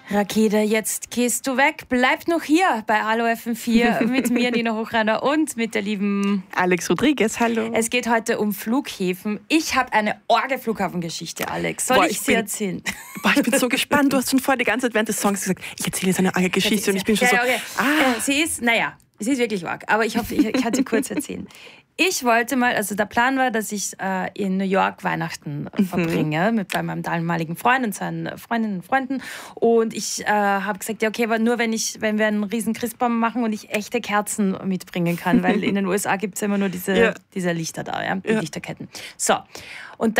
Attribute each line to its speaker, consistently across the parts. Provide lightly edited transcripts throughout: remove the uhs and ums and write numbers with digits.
Speaker 1: Rakete, jetzt gehst du weg. Bleib noch hier bei Hallo FM4 mit mir, Nina Hochreiner, und mit der lieben
Speaker 2: Alex Rodriguez. Hallo.
Speaker 1: Es geht heute um Flughäfen. Ich habe eine Flughafengeschichte, Alex. Soll ich sie erzählen?
Speaker 2: Ich bin so gespannt. Du hast schon vorher die ganze Zeit während des Songs gesagt, ich erzähle jetzt eine Geschichte und ich bin schon so...
Speaker 1: Okay. Sie ist wirklich arg, aber ich hoffe, ich kann sie kurz erzählen. Ich wollte mal, also der Plan war, dass ich in New York Weihnachten verbringe bei meinem damaligen Freund und seinen Freundinnen und Freunden. Und ich habe gesagt, ja okay, aber nur wenn wir einen riesen Christbaum machen und ich echte Kerzen mitbringen kann, weil in den USA gibt es ja immer nur diese Lichter da, die Lichterketten. So, und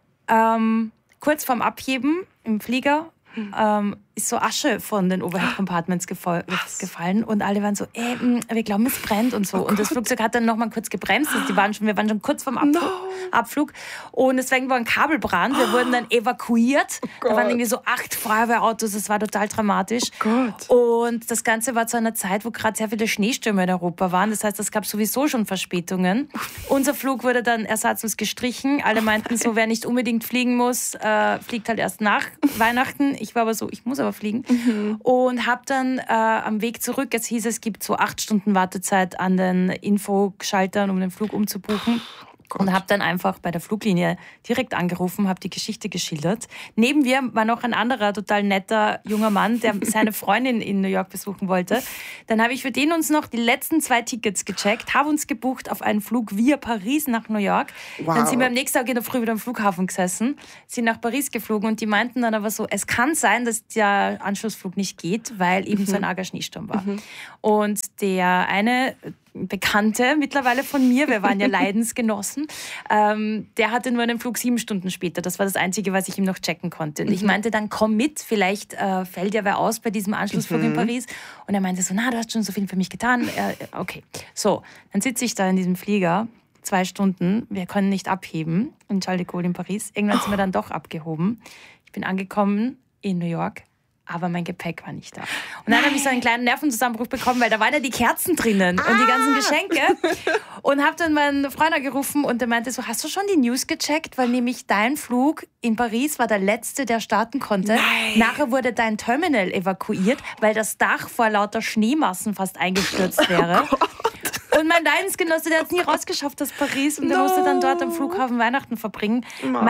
Speaker 1: dann kurz vorm Abheben im Flieger ist so Asche von den Overhead Compartments gefallen und alle waren so, wir glauben, es brennt und so. Und das Flugzeug hat dann nochmal kurz gebremst. Also wir waren schon kurz vorm Abflug und deswegen war ein Kabelbrand. Wir wurden dann evakuiert. Da waren irgendwie so 8 Feuerwehrautos. Das war total dramatisch. Und das Ganze war zu einer Zeit, wo gerade sehr viele Schneestürme in Europa waren. Das heißt, es gab sowieso schon Verspätungen. Unser Flug wurde dann ersatzlos gestrichen. Alle meinten so, wer nicht unbedingt fliegen muss, fliegt halt erst nach Weihnachten. Ich war aber so, ich muss aber fliegen. Und habe dann am Weg zurück, es hieß, es gibt so 8 Stunden Wartezeit an den Infoschaltern, um den Flug umzubuchen. Und habe dann einfach bei der Fluglinie direkt angerufen, habe die Geschichte geschildert. Neben mir war noch ein anderer total netter junger Mann, der seine Freundin in New York besuchen wollte. Dann habe ich für den uns noch die letzten 2 Tickets gecheckt, habe uns gebucht auf einen Flug via Paris nach New York. Wow. Dann sind wir am nächsten Tag in der Früh wieder am Flughafen gesessen, sind nach Paris geflogen und die meinten dann aber so, es kann sein, dass der Anschlussflug nicht geht, weil eben so ein arger Schneesturm war. Und der eine Bekannte mittlerweile von mir, wir waren ja Leidensgenossen, der hatte nur einen Flug 7 Stunden später. Das war das Einzige, was ich ihm noch checken konnte. Und ich meinte dann, komm mit, vielleicht fällt ja wer aus bei diesem Anschlussflug in Paris. Und er meinte so, du hast schon so viel für mich getan. Okay, so, dann sitze ich da in diesem Flieger, 2 Stunden, wir können nicht abheben in Charles de Gaulle in Paris. Irgendwann sind wir dann doch abgehoben. Ich bin angekommen in New York, aber mein Gepäck war nicht da. Und dann habe ich so einen kleinen Nervenzusammenbruch bekommen, weil da waren ja die Kerzen drinnen und die ganzen Geschenke. Und habe dann meinen Freund angerufen und der meinte so, hast du schon die News gecheckt? Weil nämlich dein Flug in Paris war der letzte, der starten konnte. Nein. Nachher wurde dein Terminal evakuiert, weil das Dach vor lauter Schneemassen fast eingestürzt wäre. Und mein Leidensgenosse, der hat es nie rausgeschafft aus Paris und der musste dann dort am Flughafen Weihnachten verbringen.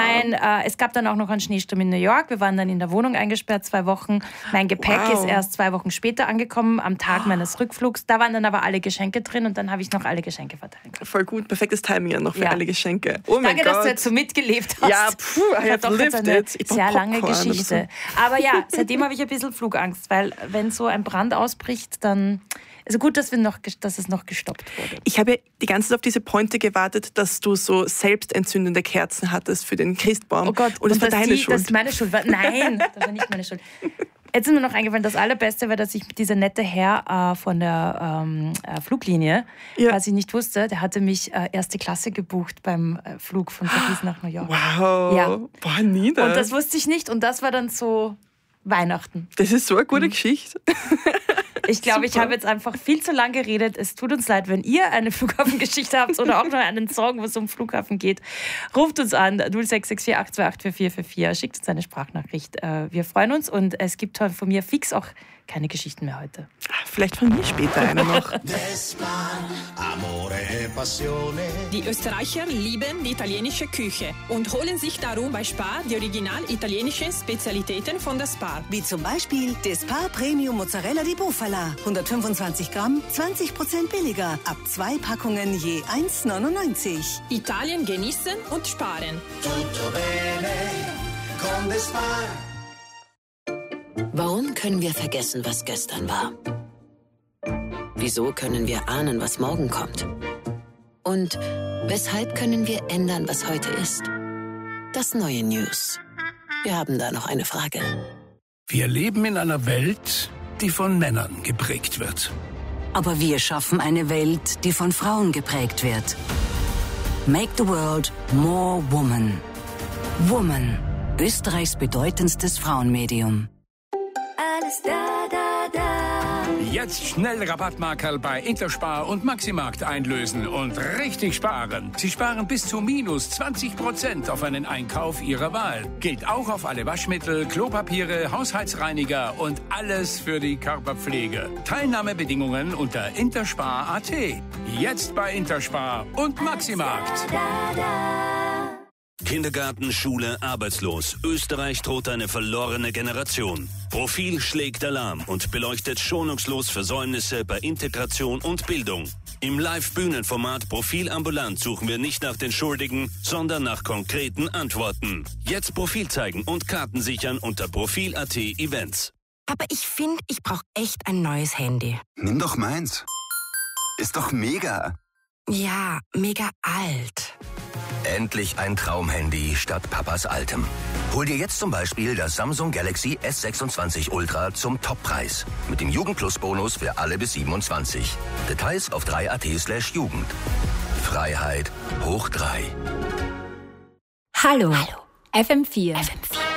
Speaker 1: Es gab dann auch noch einen Schneesturm in New York. Wir waren dann in der Wohnung eingesperrt 2 Wochen. Mein Gepäck ist erst 2 Wochen später angekommen, am Tag meines Rückflugs. Da waren dann aber alle Geschenke drin und dann habe ich noch alle Geschenke verteilen können.
Speaker 2: Voll gut, perfektes Timing ja noch für alle Geschenke. Oh
Speaker 1: Danke, dass du jetzt so mitgelebt hast.
Speaker 2: Ja, I have lived it.
Speaker 1: Sehr lange Geschichte. Aber ja, seitdem habe ich ein bisschen Flugangst, weil wenn so ein Brand ausbricht, dann... Also gut, dass es noch gestoppt wurde.
Speaker 2: Ich habe ja die ganze Zeit auf diese Pointe gewartet, dass du so selbstentzündende Kerzen hattest für den Christbaum.
Speaker 1: Oh Gott,
Speaker 2: und das war deine Schuld.
Speaker 1: Das meine Schuld war. Nein, das war nicht meine Schuld. Jetzt ist mir noch eingefallen, das Allerbeste war, dass ich dieser nette Herr von der Fluglinie, was ich nicht wusste, der hatte mich 1. Klasse gebucht beim Flug von Paris nach New York.
Speaker 2: Wow,
Speaker 1: ja.
Speaker 2: Boah, Nina.
Speaker 1: Und das wusste ich nicht und das war dann so Weihnachten.
Speaker 2: Das ist so eine gute Geschichte.
Speaker 1: Ich glaube, ich habe jetzt einfach viel zu lang geredet. Es tut uns leid, wenn ihr eine Flughafengeschichte habt oder auch noch einen Song, wo es um Flughafen geht. Ruft uns an 0664 828 4444. Schickt uns eine Sprachnachricht. Wir freuen uns und es gibt von mir fix auch keine Geschichten mehr heute.
Speaker 2: Vielleicht von mir später eine noch.
Speaker 3: Die Österreicher lieben die italienische Küche und holen sich darum bei Spar die original italienischen Spezialitäten von der Spar.
Speaker 4: Wie zum Beispiel der Spar Premium Mozzarella di Bufala. 125 Gramm, 20% billiger. Ab 2 Packungen je 1,99.
Speaker 3: Italien genießen und sparen.
Speaker 5: Tutto bene con the Spar.
Speaker 6: Warum können wir vergessen, was gestern war? Wieso können wir ahnen, was morgen kommt? Und weshalb können wir ändern, was heute ist? Das neue News. Wir haben da noch eine Frage.
Speaker 7: Wir leben in einer Welt, die von Männern geprägt wird.
Speaker 8: Aber wir schaffen eine Welt, die von Frauen geprägt wird. Make the world more woman. Woman, Österreichs bedeutendstes Frauenmedium.
Speaker 9: Alles da, da, da.
Speaker 7: Jetzt schnell Rabattmarkerl bei Interspar und Maximarkt einlösen und richtig sparen. Sie sparen bis zu minus 20% auf einen Einkauf Ihrer Wahl. Gilt auch auf alle Waschmittel, Klopapiere, Haushaltsreiniger und alles für die Körperpflege. Teilnahmebedingungen unter interspar.at. Jetzt bei Interspar und Maximarkt.
Speaker 9: Kindergarten, Schule, arbeitslos. Österreich droht eine verlorene Generation. Profil schlägt Alarm und beleuchtet schonungslos Versäumnisse bei Integration und Bildung. Im Live-Bühnenformat Profil ambulant suchen wir nicht nach den Schuldigen, sondern nach konkreten Antworten. Jetzt Profil zeigen und Karten sichern unter Profil.at Events.
Speaker 10: Aber ich finde, ich brauche echt ein neues Handy.
Speaker 11: Nimm doch meins. Ist doch mega.
Speaker 10: Ja, mega alt.
Speaker 12: Endlich ein Traumhandy statt Papas altem. Hol dir jetzt zum Beispiel das Samsung Galaxy S26 Ultra zum Toppreis. Mit dem Jugendplus-Bonus für alle bis 27. Details auf 3.at/Jugend. Freiheit hoch 3.
Speaker 13: Hallo. FM4.